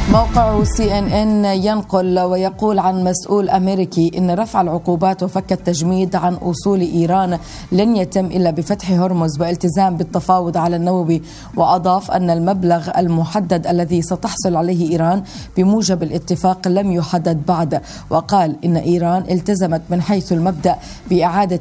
موقع CNN ينقل ويقول عن مسؤول أمريكي إن رفع العقوبات وفك التجميد عن أصول إيران لن يتم إلا بفتح هرمز والالتزام بالتفاوض على النووي. وأضاف أن المبلغ المحدد الذي ستحصل عليه إيران بموجب الاتفاق لم يحدد بعد. وقال إن إيران التزمت من حيث المبدأ بإعادة